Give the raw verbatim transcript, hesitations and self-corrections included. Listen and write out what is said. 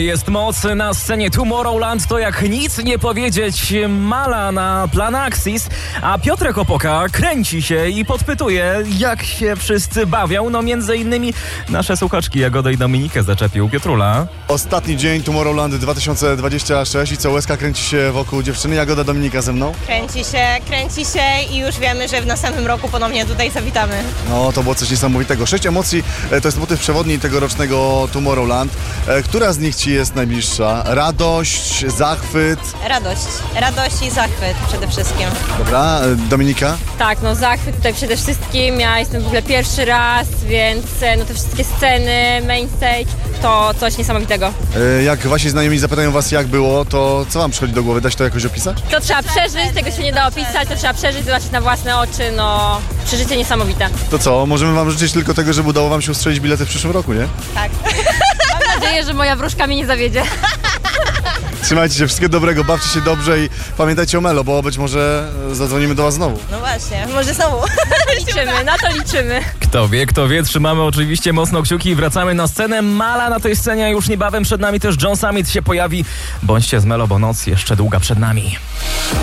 Jest moc na scenie Tomorrowland, to jak nic nie powiedzieć Mala na Plan Axis, a Piotrek Opoka kręci się i podpytuje, jak się wszyscy bawią. No między innymi nasze słuchaczki Jagodę i Dominikę zaczepił Piotrula. Ostatni dzień Tomorrowland dwa tysiące dwudziesty szósty i co, łezka kręci się wokół dziewczyny. Jagoda, Dominika ze mną. Kręci się, kręci się i już wiemy, że w następnym roku ponownie tutaj zawitamy. No, to było coś niesamowitego. Sześć emocji, to jest motyw przewodni tegorocznego Tomorrowland. Która z nich ci jest najbliższa? Radość, zachwyt? Radość. Radość i zachwyt przede wszystkim. Dobra, Dominika? Tak, no zachwyt tutaj przede wszystkim. Ja jestem w ogóle pierwszy raz, więc no te wszystkie sceny, main stage, to coś niesamowitego. Jak wasi znajomi zapytają was, jak było, to co wam przychodzi do głowy? Da się to jakoś opisać? To trzeba przeżyć, tego się nie da opisać, to trzeba przeżyć, zobaczyć na własne oczy, no przeżycie niesamowite. To co, możemy wam życzyć tylko tego, żeby udało wam się ustrzelić bilety w przyszłym roku, nie? Tak. Mam nadzieję, że moja wróżka mnie nie zawiedzie. Trzymajcie się, wszystkiego dobrego, bawcie się dobrze i pamiętajcie o Melo, bo być może zadzwonimy do was znowu. No właśnie, może znowu. Liczymy, na to liczymy. Kto wie, kto wie, trzymamy oczywiście mocno kciuki i wracamy na scenę. Mala na tej scenie już niebawem, przed nami też John Summit się pojawi. Bądźcie z Melo, bo noc jeszcze długa przed nami.